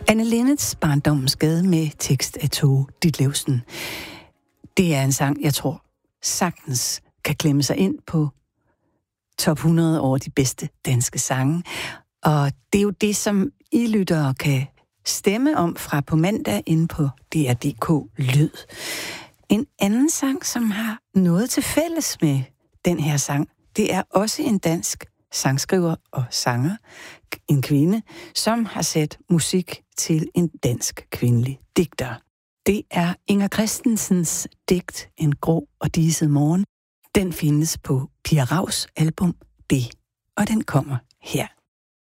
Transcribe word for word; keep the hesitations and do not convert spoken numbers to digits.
Anne Linnets Barndommens Gade med tekst af Tove Ditlevsen. Det er en sang, jeg tror sagtens kan klemme sig ind på top hundrede over de bedste danske sange. Og det er jo det, som I lyttere kan stemme om fra på mandag inde på D R punktum d k Lyd. En anden sang, som har noget til fælles med den her sang, det er også en dansk sangskriver og sanger, en kvinde, som har sat musik til en dansk kvindelig digter. Det er Inger Christensens digt En grå og diset morgen. Den findes på Pia Raus album Det, og den kommer her.